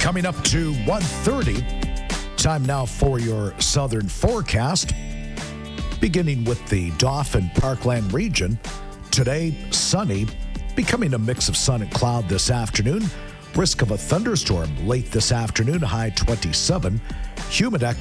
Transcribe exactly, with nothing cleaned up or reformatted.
Coming up to one thirty. Time now for your southern forecast. Beginning with the Dauphin Parkland region. Today, sunny, becoming a mix of sun and cloud this afternoon. Risk of a thunderstorm late this afternoon, high twenty-seven. Humid